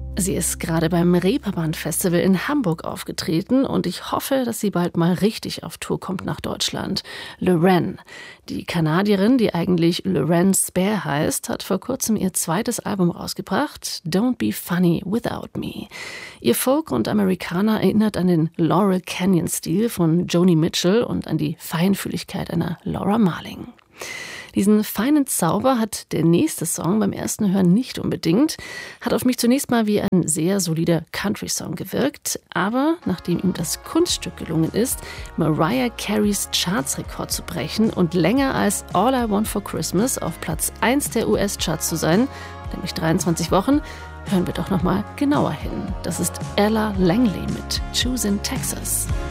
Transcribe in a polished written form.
Sie ist gerade beim Reeperbahn-Festival in Hamburg aufgetreten und ich hoffe, dass sie bald mal richtig auf Tour kommt nach Deutschland. Lorraine, die Kanadierin, die eigentlich Lorraine Spare heißt, hat vor kurzem ihr zweites Album rausgebracht, Don't Be Funny Without Me. Ihr Folk und Amerikaner erinnert an den Laurel Canyon-Stil von Joni Mitchell und an die Feinfühligkeit einer Laura Marling. Diesen feinen Zauber hat der nächste Song beim ersten Hören nicht unbedingt, hat auf mich zunächst mal wie ein sehr solider Country-Song gewirkt, aber nachdem ihm das Kunststück gelungen ist, Mariah Careys Chartsrekord zu brechen und länger als All I Want for Christmas auf Platz 1 der US-Charts zu sein, nämlich 23 Wochen, hören wir doch nochmal genauer hin. Das ist Ella Langley mit Choose in Texas.